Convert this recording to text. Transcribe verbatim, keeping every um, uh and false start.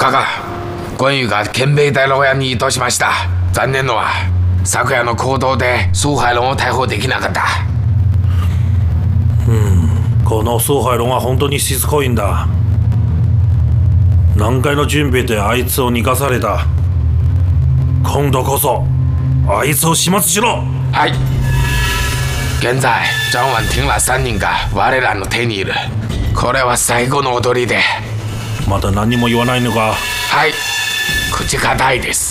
かか、権威が憲兵大牢屋に移動しました。残念のは昨夜の行動で苏海龍を逮捕できなかった。 うん、この蘇海龍は本当にしつこいんだ。何回の準備であいつを逃がされた。今度こそあいつを始末しろ。 はい。現在張婉婷らさんにんが我らの手にいる。これは最後の踊りで。 まだ何も言わないのか。 はい、口固いです。